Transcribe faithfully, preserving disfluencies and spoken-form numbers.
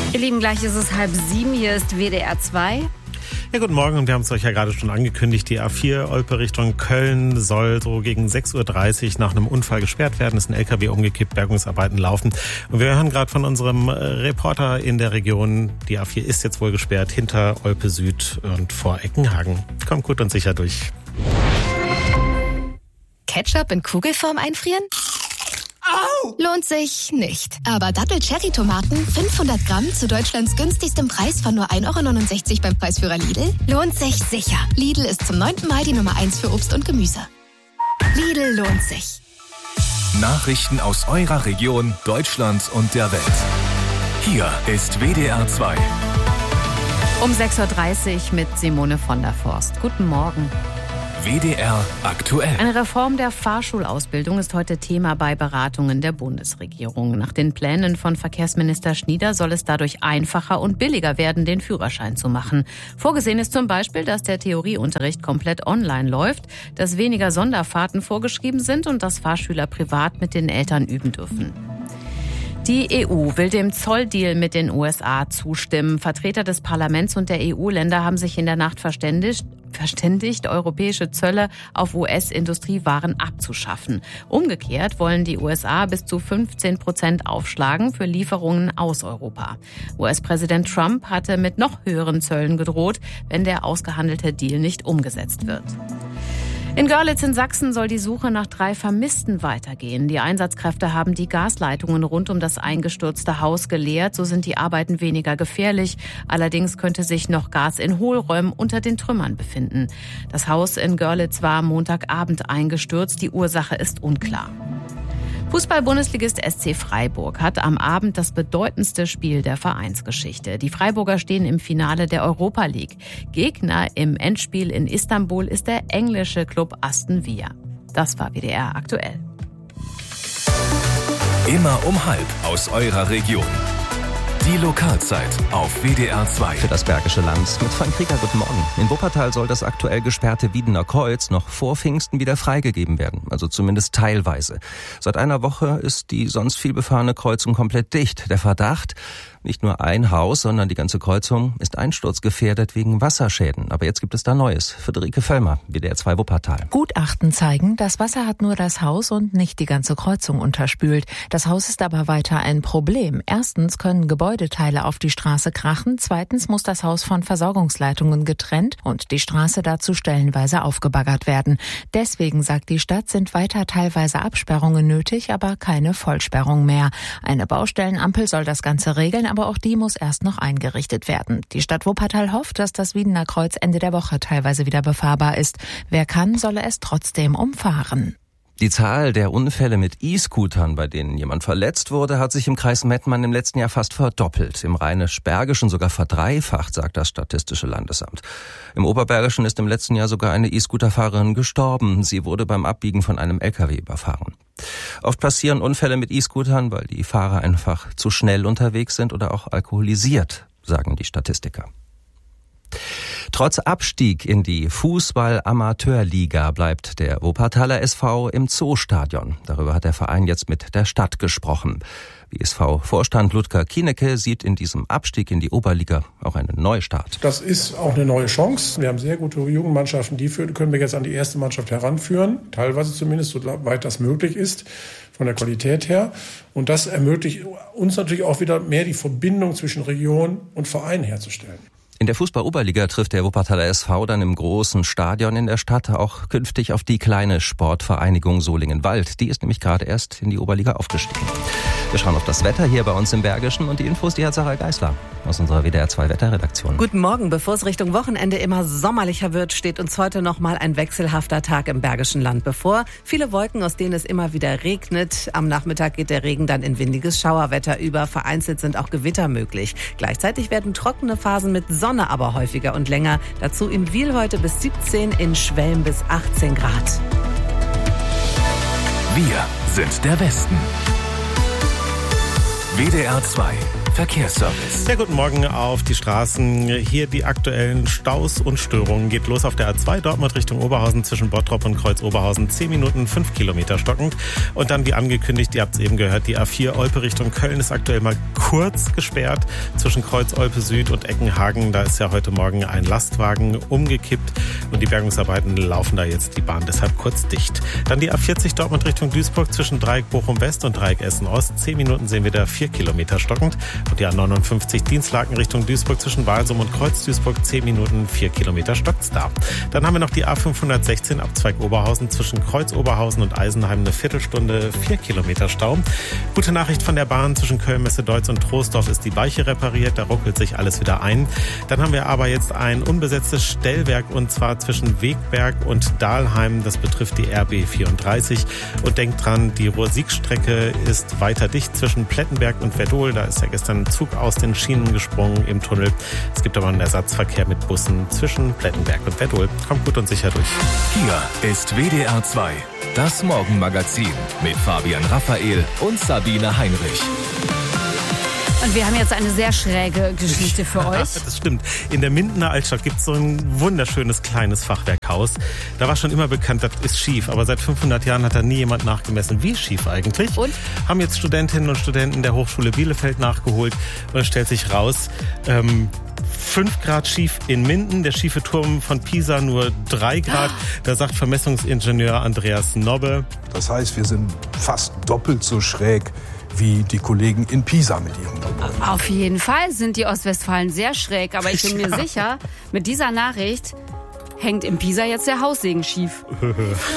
Ihr Lieben, gleich ist es halb sieben, hier ist W D R zwei. Ja, guten Morgen, und wir haben es euch ja gerade schon angekündigt, die A vier Olpe Richtung Köln soll so gegen sechs Uhr dreißig nach einem Unfall gesperrt werden. Es ist ein L K W umgekippt, Bergungsarbeiten laufen. Und wir hören gerade von unserem Reporter in der Region, die A vier ist jetzt wohl gesperrt hinter Olpe Süd und vor Eckenhagen. Kommt gut und sicher durch. Ketchup in Kugelform einfrieren? Au! Lohnt sich nicht. Aber Dattel-Cherry-Tomaten fünfhundert Gramm zu Deutschlands günstigstem Preis von nur ein Euro neunundsechzig beim Preisführer Lidl? Lohnt sich sicher. Lidl ist zum neunten Mal die Nummer eins für Obst und Gemüse. Lidl lohnt sich. Nachrichten aus eurer Region, Deutschland und der Welt. Hier ist W D R zwei. Um sechs Uhr dreißig mit Simone von der Forst. Guten Morgen. W D R aktuell. Eine Reform der Fahrschulausbildung ist heute Thema bei Beratungen der Bundesregierung. Nach den Plänen von Verkehrsminister Schnieder soll es dadurch einfacher und billiger werden, den Führerschein zu machen. Vorgesehen ist zum Beispiel, dass der Theorieunterricht komplett online läuft, dass weniger Sonderfahrten vorgeschrieben sind und dass Fahrschüler privat mit den Eltern üben dürfen. Die E U will dem Zolldeal mit den U S A zustimmen. Vertreter des Parlaments und der E U-Länder haben sich in der Nacht verständigt, verständigt, europäische Zölle auf U S-Industriewaren abzuschaffen. Umgekehrt wollen die U S A bis zu fünfzehn Prozent aufschlagen für Lieferungen aus Europa. U S-Präsident Trump hatte mit noch höheren Zöllen gedroht, wenn der ausgehandelte Deal nicht umgesetzt wird. In Görlitz in Sachsen soll die Suche nach drei Vermissten weitergehen. Die Einsatzkräfte haben die Gasleitungen rund um das eingestürzte Haus geleert. So sind die Arbeiten weniger gefährlich. Allerdings könnte sich noch Gas in Hohlräumen unter den Trümmern befinden. Das Haus in Görlitz war Montagabend eingestürzt. Die Ursache ist unklar. Fußball-Bundesligist S C Freiburg hat am Abend das bedeutendste Spiel der Vereinsgeschichte. Die Freiburger stehen im Finale der Europa League. Gegner im Endspiel in Istanbul ist der englische Club Aston Villa. Das war W D R aktuell. Immer um halb aus eurer Region. Die Lokalzeit auf W D R zwei. Für das Bergische Land mit Frank Krieger, guten Morgen. In Wuppertal soll das aktuell gesperrte Wiedener Kreuz noch vor Pfingsten wieder freigegeben werden. Also zumindest teilweise. Seit einer Woche ist die sonst viel befahrene Kreuzung komplett dicht. Der Verdacht: nicht nur ein Haus, sondern die ganze Kreuzung ist einsturzgefährdet wegen Wasserschäden. Aber jetzt gibt es da Neues. Friederike Völlmer, W D R zwei Wuppertal. Gutachten zeigen, das Wasser hat nur das Haus und nicht die ganze Kreuzung unterspült. Das Haus ist aber weiter ein Problem. Erstens können Gebäudeteile auf die Straße krachen. Zweitens muss das Haus von Versorgungsleitungen getrennt und die Straße dazu stellenweise aufgebaggert werden. Deswegen, sagt die Stadt, sind weiter teilweise Absperrungen nötig, aber keine Vollsperrung mehr. Eine Baustellenampel soll das Ganze regeln, aber auch die muss erst noch eingerichtet werden. Die Stadt Wuppertal hofft, dass das Wiedener Kreuz Ende der Woche teilweise wieder befahrbar ist. Wer kann, solle es trotzdem umfahren. Die Zahl der Unfälle mit E-Scootern, bei denen jemand verletzt wurde, hat sich im Kreis Mettmann im letzten Jahr fast verdoppelt. Im Rheinisch-Bergischen sogar verdreifacht, sagt das Statistische Landesamt. Im Oberbergischen ist im letzten Jahr sogar eine E-Scooterfahrerin gestorben. Sie wurde beim Abbiegen von einem L K W überfahren. Oft passieren Unfälle mit E-Scootern, weil die Fahrer einfach zu schnell unterwegs sind oder auch alkoholisiert, sagen die Statistiker. Trotz Abstieg in die Fußball-Amateurliga bleibt der Wuppertaler S V im Zoostadion. Darüber hat der Verein jetzt mit der Stadt gesprochen. W S V-Vorstand Ludger Kienecke sieht in diesem Abstieg in die Oberliga auch einen Neustart. Das ist auch eine neue Chance. Wir haben sehr gute Jugendmannschaften, die können wir jetzt an die erste Mannschaft heranführen, teilweise zumindest, soweit das möglich ist, von der Qualität her. Und das ermöglicht uns natürlich auch wieder mehr die Verbindung zwischen Region und Verein herzustellen. In der Fußball-Oberliga trifft der Wuppertaler S V dann im großen Stadion in der Stadt auch künftig auf die kleine Sportvereinigung Solingen-Wald. Die ist nämlich gerade erst in die Oberliga aufgestiegen. Wir schauen auf das Wetter hier bei uns im Bergischen und die Infos, die hat Sarah Geisler aus unserer W D R zwei Wetterredaktion. Guten Morgen. Bevor es Richtung Wochenende immer sommerlicher wird, steht uns heute noch mal ein wechselhafter Tag im Bergischen Land bevor. Viele Wolken, aus denen es immer wieder regnet. Am Nachmittag geht der Regen dann in windiges Schauerwetter über. Vereinzelt sind auch Gewitter möglich. Gleichzeitig werden trockene Phasen mit Sonne aber häufiger und länger. Dazu in Wiel heute bis siebzehn, in Schwelm bis achtzehn Grad. Wir sind der Westen. W D R zwei Verkehrsservice. Sehr guten Morgen auf die Straßen. Hier die aktuellen Staus und Störungen. Geht los auf der A zwei Dortmund Richtung Oberhausen zwischen Bottrop und Kreuz Oberhausen. zehn Minuten, fünf Kilometer stockend. Und dann wie angekündigt, ihr habt es eben gehört, die A vier Olpe Richtung Köln ist aktuell mal kurz gesperrt zwischen Kreuz Olpe Süd und Eckenhagen. Da ist ja heute Morgen ein Lastwagen umgekippt und die Bergungsarbeiten laufen da jetzt die Bahn deshalb kurz dicht. Dann die A vierzig Dortmund Richtung Duisburg zwischen Dreieck Bochum West und Dreieck Essen Ost. zehn Minuten sehen wir da vier Kilometer stockend. Und die A neunundfünfzig Dienstlaken Richtung Duisburg zwischen Walsum und Kreuz Duisburg. zehn Minuten, vier Kilometer stockt's da. Dann haben wir noch die A fünfhundertsechzehn Abzweig Oberhausen zwischen Kreuz Oberhausen und Eisenheim. Eine Viertelstunde, vier Kilometer Stau. Gute Nachricht von der Bahn zwischen Köln, Messe-Deutz und Troisdorf ist die Weiche repariert. Da ruckelt sich alles wieder ein. Dann haben wir aber jetzt ein unbesetztes Stellwerk und zwar zwischen Wegberg und Dahlheim. Das betrifft die R B vierunddreißig. Und denkt dran, die Ruhr-Sieg-Strecke ist weiter dicht zwischen Plettenberg und Verdol. Da ist ja gestern ein Zug aus den Schienen gesprungen im Tunnel. Es gibt aber einen Ersatzverkehr mit Bussen zwischen Plettenberg und Verdol. Kommt gut und sicher durch. Hier ist W D R zwei, das Morgenmagazin mit Fabian Raphael und Sabine Heinrich. Und wir haben jetzt eine sehr schräge Geschichte für euch. Das stimmt. In der Mindener Altstadt gibt es so ein wunderschönes kleines Fachwerkhaus. Da war schon immer bekannt, das ist schief. Aber seit fünfhundert Jahren hat da nie jemand nachgemessen, wie schief eigentlich. Und? Haben jetzt Studentinnen und Studenten der Hochschule Bielefeld nachgeholt. Und es stellt sich raus, ähm, fünf Grad schief in Minden, der schiefe Turm von Pisa nur drei Grad. Da sagt Vermessungsingenieur Andreas Nobbe. Das heißt, wir sind fast doppelt so schräg wie die Kollegen in Pisa mit ihrem Turm. Auf jeden Fall sind die Ostwestfalen sehr schräg, aber ich bin mir sicher, mit dieser Nachricht hängt in Pisa jetzt der Haussegen schief.